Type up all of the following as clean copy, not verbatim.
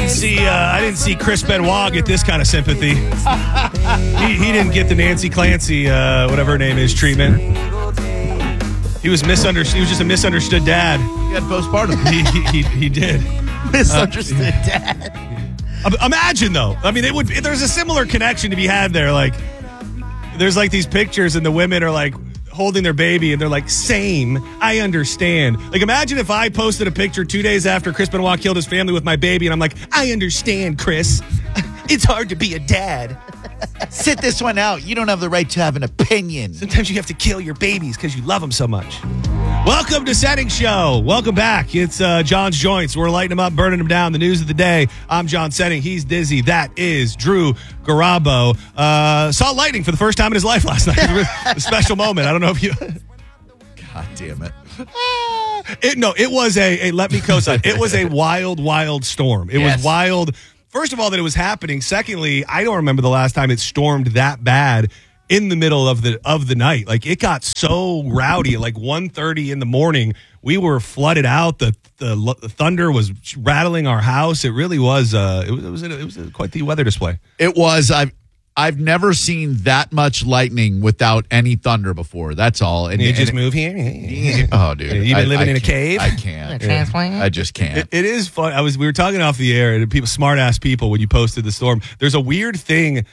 didn't see Chris Benoit get this kind of sympathy. He didn't get the Nancy Clancy, whatever her name is, treatment. He was misunderstood. He was just a misunderstood dad. He had postpartum. He did. Misunderstood dad. Imagine though. I mean, there's a similar connection to be had there. Like, there's like these pictures, and the women are like holding their baby, and they're like, "Same. I understand." Like, imagine if I posted a picture 2 days after Chris Benoit killed his family with my baby, and I'm like, "I understand, Chris. It's hard to be a dad. Sit this one out. You don't have the right to have an opinion. Sometimes you have to kill your babies because you love them so much." Welcome to Setting Show. Welcome back. It's John's Joints. We're lighting them up, burning them down. The news of the day. I'm John Setting. He's Dizzy. That is Drew Garabo. Saw lightning for the first time in his life last night. It was a special moment. I don't know if you... God damn it. It was let me co-sign. It was a wild, wild storm. It was wild. First of all, that it was happening. Secondly, I don't remember the last time it stormed that bad in the middle of the night. Like, it got so rowdy at like 1:30 in the morning. We were flooded out. The thunder was rattling our house. It really was. It was quite the weather display. It was. I've never seen that much lightning without any thunder before. That's all. And you just move here. Oh, dude, you've been living in a cave. I can't. Transplant. I just can't. It is fun. We were talking off the air, and people, smart ass people, when you posted the storm. There's a weird thing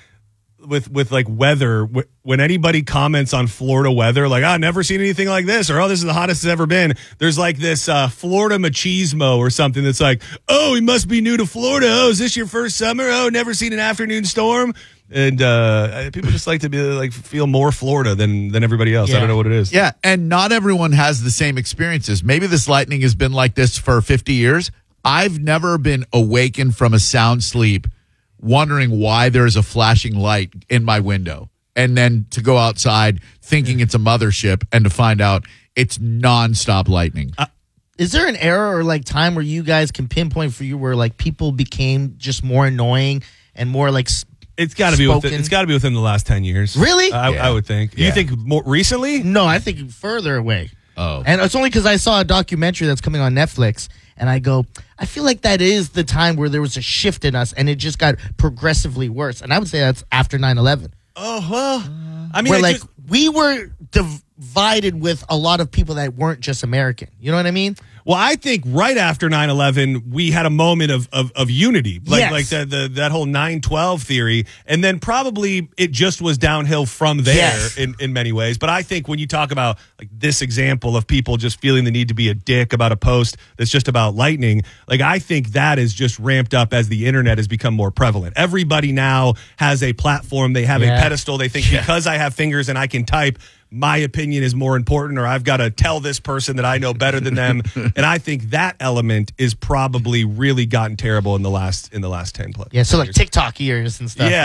with like weather, when anybody comments on Florida weather, like, "I've never seen anything like this," or "Oh, this is the hottest it's ever been." There's like this Florida machismo or something that's like, "Oh, he must be new to Florida. Oh, is this your first summer? Oh, never seen an afternoon storm." And people just like to be like feel more Florida than everybody else. Yeah. I don't know what it is. Yeah, and not everyone has the same experiences. Maybe this lightning has been like this for 50 years. I've never been awakened from a sound sleep wondering why there's a flashing light in my window, and then to go outside thinking it's a mothership and to find out it's nonstop lightning. Is there an era or like time where you guys can pinpoint for you where like people became just more annoying and more like It's got to be within the last 10 years. Really? I would think. Yeah. You think more recently? No, I think further away. Oh. And it's only because I saw a documentary that's coming on Netflix, and I go, I feel like that is the time where there was a shift in us, and it just got progressively worse. And I would say that's after 9/11. Oh, well, I mean, where like we were divided with a lot of people that weren't just American. You know what I mean? Well, I think right after 9/11, we had a moment of unity, like that whole 9/12 theory, and then probably it just was downhill from there in many ways. But I think when you talk about like this example of people just feeling the need to be a dick about a post that's just about lightning, like I think that is just ramped up as the internet has become more prevalent. Everybody now has a platform, they have a pedestal. They think because I have fingers and I can type, my opinion is more important, or I've got to tell this person that I know better than them. And I think that element is probably really gotten terrible in the last 10 plus. Yeah, so like TikTok ears and stuff.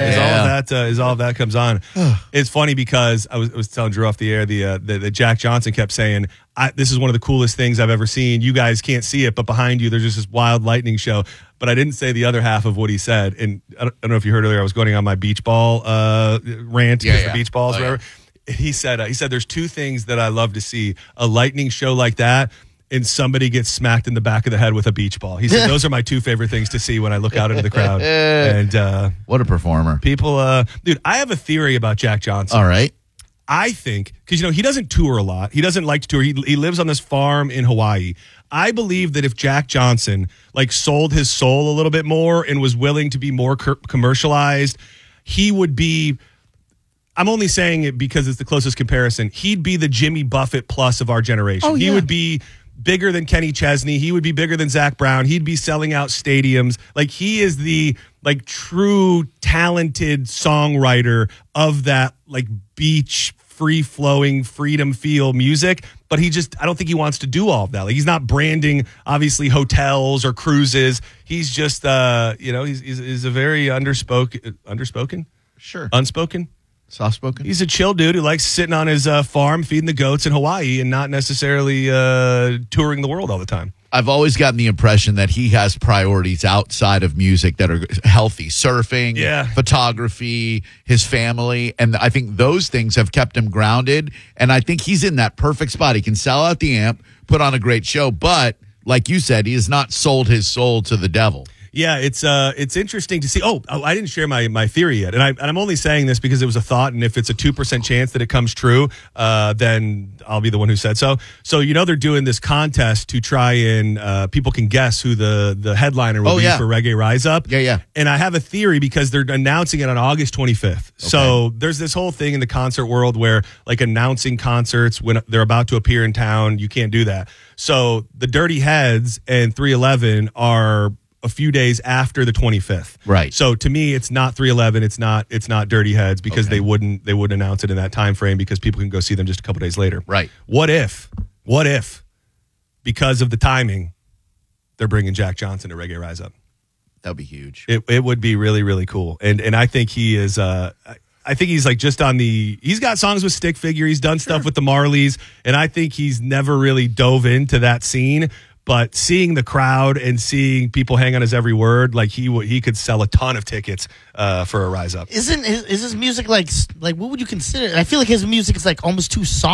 As all of that comes on. It's funny because I was telling Drew off the air that Jack Johnson kept saying, this is one of the coolest things I've ever seen. You guys can't see it, but behind you there's just this wild lightning show. But I didn't say the other half of what he said. And I don't know if you heard earlier, I was going on my beach ball rant because the beach balls, whatever. Yeah. He said there's two things that I love to see: a lightning show like that, and somebody gets smacked in the back of the head with a beach ball. He said those are my two favorite things to see when I look out into the crowd. And what a performer. People, dude, I have a theory about Jack Johnson. All right. I think, because he doesn't tour a lot. He doesn't like to tour. He lives on this farm in Hawaii. I believe that if Jack Johnson like sold his soul a little bit more and was willing to be more commercialized, he would be... I'm only saying it because it's the closest comparison. He'd be the Jimmy Buffett plus of our generation. Oh, yeah. He would be bigger than Kenny Chesney. He would be bigger than Zach Brown. He'd be selling out stadiums. Like, he is the like true talented songwriter of that like beach, free-flowing, freedom feel music. But I don't think he wants to do all of that. Like, he's not branding, obviously, hotels or cruises. He's just, he's a very underspoken? Sure. Unspoken? Soft-spoken? He's a chill dude who likes sitting on his farm feeding the goats in Hawaii and not necessarily touring the world all the time. I've always gotten the impression that he has priorities outside of music that are healthy. Surfing, photography, his family. And I think those things have kept him grounded. And I think he's in that perfect spot. He can sell out the amp, put on a great show. But like you said, he has not sold his soul to the devil. Yeah, it's interesting to see. Oh, I didn't share my theory yet, and I'm only saying this because it was a thought, and if it's a 2% chance that it comes true, then I'll be the one who said so. So they're doing this contest to try and people can guess who the headliner will be for Reggae Rise Up. Yeah. And I have a theory because they're announcing it on August 25th. Okay. So there's this whole thing in the concert world where like announcing concerts when they're about to appear in town, you can't do that. So the Dirty Heads and 311 are a few days after the 25th. Right. So to me, it's not 311. It's not Dirty Heads because they wouldn't announce it in that time frame because people can go see them just a couple days later. Right. What if, because of the timing, they're bringing Jack Johnson to Reggae Rise Up? That would be huge. It would be really, really cool. And I think he is, I think he's like just on he's got songs with Stick Figure. He's done stuff with the Marleys. And I think he's never really dove into that scene. But seeing the crowd and seeing people hang on his every word, like he could sell a ton of tickets for a Rise Up. Is his music like what would you consider? I feel like his music is like almost too soft.